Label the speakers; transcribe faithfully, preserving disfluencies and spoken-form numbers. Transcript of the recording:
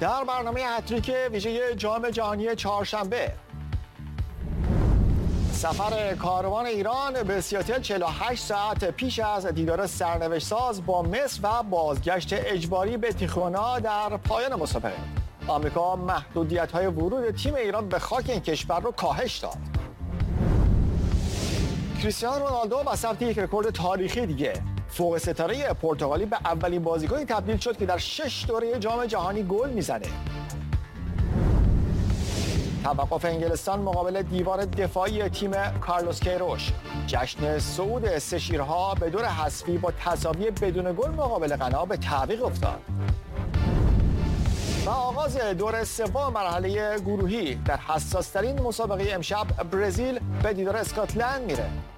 Speaker 1: در برنامه هتریک ویژه جام جهانی چهارشنبه، سفر کاروان ایران به سیاتل چهل و هشت ساعت پیش از دیدار سرنوشت ساز با مصر و بازگشت اجباری به تیخوانا در پایان مسابقه. آمریکا محدودیت‌های ورود تیم ایران به خاک این کشور رو کاهش داد. کریستیانو رونالدو با ثبت یک رکورد تاریخی دیگه، فوق ستاره پرتغالی به اولین بازیکنی تبدیل شد که در شش دوره جام جهانی گل میزنه. توقف انگلستان مقابل دیوار دفاعی تیم کارلوس کیروش. جشن صعود سه شیرها به دور حذفی با تساوی بدون گل مقابل غنا به تعویق افتاد. و آغاز دور سوم مرحله گروهی در حساس‌ترین مسابقه امشب، برزیل به دیدار اسکاتلند میره.